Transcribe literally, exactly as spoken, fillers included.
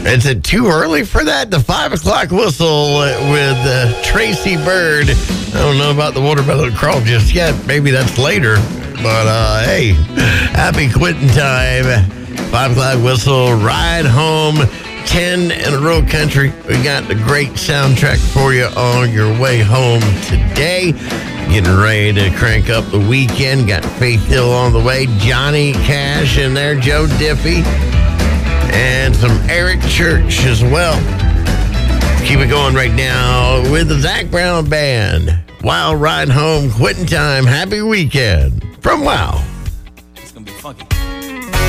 Is it too early for that? The five o'clock whistle with uh, Tracy Bird. I don't know about the watermelon crawl just yet. Maybe that's later. But, uh, hey, happy quitting time. five o'clock whistle, ride home, ten in a row country. We got the great soundtrack for you on your way home today. Getting ready to crank up the weekend. Got Faith Hill on the way. Johnny Cash in there. Joe Diffie. And some Eric Church as well. Keep it going right now with the Zac Brown Band. Wild Ride Home, quitting time. Happy weekend from Wow.